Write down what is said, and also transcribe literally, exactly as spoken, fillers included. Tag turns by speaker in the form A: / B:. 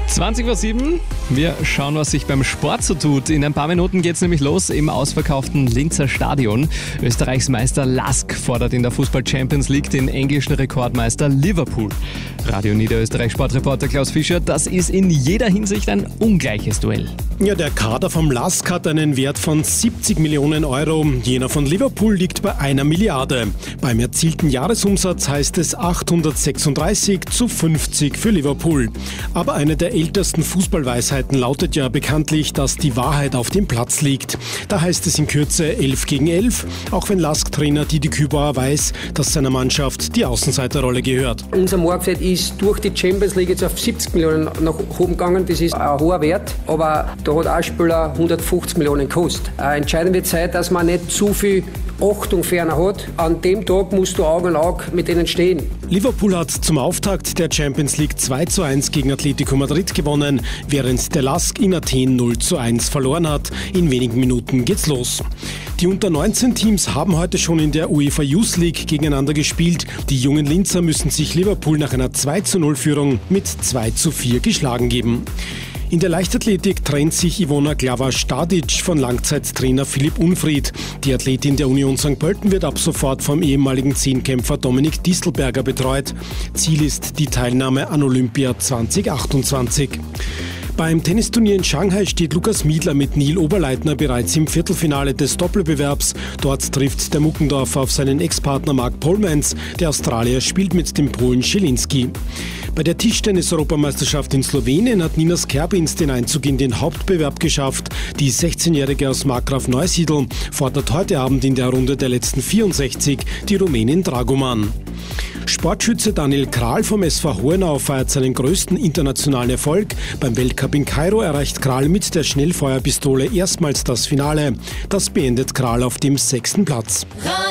A: zwanzig Uhr sieben. Wir schauen, was sich beim Sport so tut. In ein paar Minuten geht's nämlich los im ausverkauften Linzer Stadion. Österreichs Meister Lask fordert in der Fußball-Champions League den englischen Rekordmeister Liverpool. Radio Niederösterreich Sportreporter Klaus Fischer, das ist in jeder Hinsicht ein ungleiches Duell.
B: Ja, der Kader vom Lask hat einen Wert von siebzig Millionen Euro. Jener von Liverpool liegt bei einer Milliarde. Beim erzielten Jahresumsatz heißt es achthundertsechsunddreißig zu fünfzig für Liverpool. Aber eine der ältesten Fußballweisheiten lautet ja bekanntlich, dass die Wahrheit auf dem Platz liegt. Da heißt es in Kürze elf gegen elf, auch wenn Lask-Trainer Didi Kübauer weiß, dass seiner Mannschaft die Außenseiterrolle gehört.
C: Unser Marktwert ist durch die Champions League jetzt auf siebzig Millionen nach oben gegangen. Das ist ein hoher Wert, aber da hat ein Spieler hundertfünfzig Millionen gekostet. Entscheidend wird sein, dass man nicht zu viel Achtung ferner hat. An dem Tag musst du Auge in Auge mit denen stehen.
B: Liverpool hat zum Auftakt der Champions League zwei zu eins gegen Atletico Madrid gewonnen, während der Lask in Athen null zu eins verloren hat. In wenigen Minuten geht's los. Die Unter neunzehn Teams haben heute schon in der UEFA Youth League gegeneinander gespielt. Die jungen Linzer müssen sich Liverpool nach einer zwei zu null Führung mit zwei zu vier geschlagen geben. In der Leichtathletik trennt sich Ivona Glava-Stadic von Langzeittrainer Philipp Unfried. Die Athletin der Union Sankt Pölten wird ab sofort vom ehemaligen Zehnkämpfer Dominik Distelberger betreut. Ziel ist die Teilnahme an Olympia zwanzig achtundzwanzig. Beim Tennisturnier in Shanghai steht Lukas Miedler mit Neil Oberleitner bereits im Viertelfinale des Doppelbewerbs. Dort trifft der Muckendorfer auf seinen Ex-Partner Mark Polmans. Der Australier spielt mit dem Polen Zielinski. Bei der Tischtennis-Europameisterschaft in Slowenien hat Nina Skerbins den Einzug in den Hauptbewerb geschafft. Die sechzehnjährige aus Markgraf Neusiedl fordert heute Abend in der Runde der letzten vierundsechzig die Rumänin Dragoman. Sportschütze Daniel Kral vom S V Hohenau feiert seinen größten internationalen Erfolg. Beim Weltcup in Kairo erreicht Kral mit der Schnellfeuerpistole erstmals das Finale. Das beendet Kral auf dem sechsten Platz.